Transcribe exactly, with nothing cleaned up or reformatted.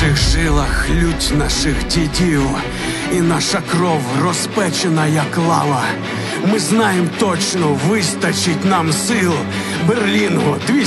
наших жилах лють наших дідів, і наша кров розпечена, як лава. Ми знаємо точно, вистачить нам сил. Берлінгу,